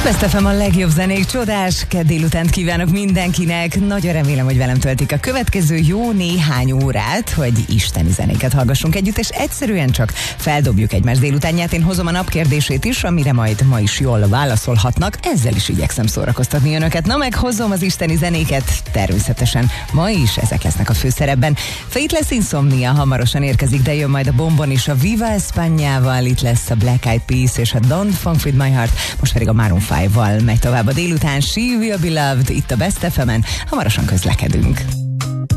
Best FM a legjobb zenék, csodás kedd délutánt kívánok mindenkinek. Nagyon remélem, hogy velem töltik a következő jó néhány órát, hogy isteni zenéket hallgassunk együtt, és egyszerűen csak feldobjuk egymás délutánját. Én hozom a napkérdését is, amire majd ma is jól válaszolhatnak. Ezzel is igyekszem szórakoztatni önöket. Na meg hozom az isteni zenéket, természetesen ma is ezek lesznek a főszerepben. Fate Insomnia hamarosan érkezik, de jön majd a Bombon is a Viva Españával, itt lesz a Black Eyed Peas és a Don't Funk With My Heart, most pedig a Maroon 5-val megy tovább a délután. She Will Be Loved itt a Best FM-en, hamarosan közlekedünk.